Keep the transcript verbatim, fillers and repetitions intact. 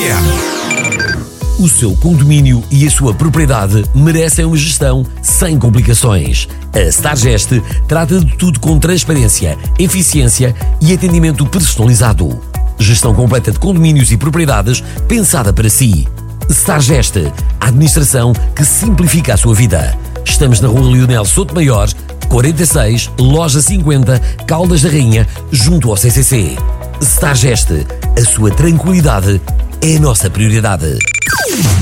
M. O seu condomínio e a sua propriedade merecem uma gestão sem complicações. A Stargest trata de tudo com transparência, eficiência e atendimento personalizado. Gestão completa de condomínios e propriedades pensada para si. Stargest, a administração que simplifica a sua vida. Estamos na Rua Leonel Sotomayor, quarenta e seis, Loja cinquenta, Caldas da Rainha, junto ao C C C. Stargest, a sua tranquilidade é a nossa prioridade.